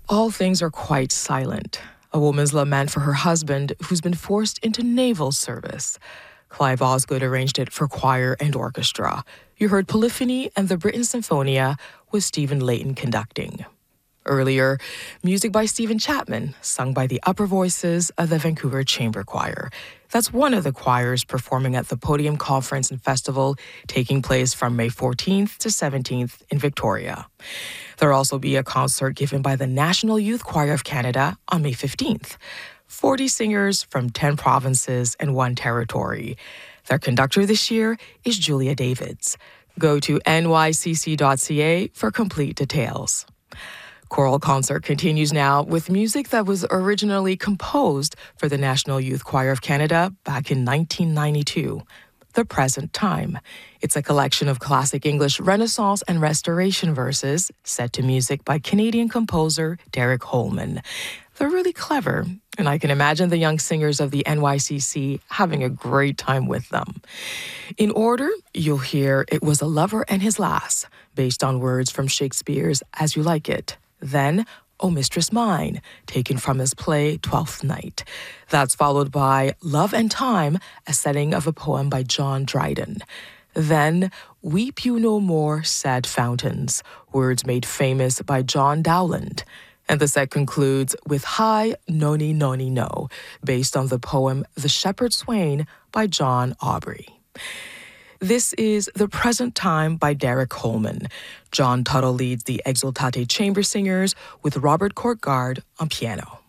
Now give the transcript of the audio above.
All things are quite silent. A woman's lament for her husband who's been forced into naval service. Clive Osgood arranged it for choir and orchestra. You heard Polyphony and the Britten Symphonia with Stephen Layton conducting. Earlier, music by Stephen Chapman, sung by the upper voices of the Vancouver Chamber Choir. That's one of the choirs performing at the Podium Conference and Festival, taking place from May 14th to 17th in Victoria. There'll also be a concert given by the National Youth Choir of Canada on May 15th. 40 singers from 10 provinces and 1 territory. Their conductor this year is Julia Davids. Go to nycc.ca for complete details. Choral Concert continues now with music that was originally composed for the National Youth Choir of Canada back in 1992. The Present Time. It's a collection of classic English Renaissance and Restoration verses set to music by Canadian composer Derek Holman. They're really clever, and I can imagine the young singers of the NYCC having a great time with them. In order, you'll hear It Was a Lover and His Lass, based on words from Shakespeare's As You Like It. Then, O Mistress Mine, taken from his play Twelfth Night. That's followed by Love and Time, a setting of a poem by John Dryden. Then, Weep You No More, Sad Fountains, words made famous by John Dowland. And the set concludes with Hi, Noni Noni No, based on the poem The Shepherd Swain by John Aubrey. This is The Present Time by Derek Holman. John Tuttle leads the Exultate Chamber Singers with Robert Courtgard on piano.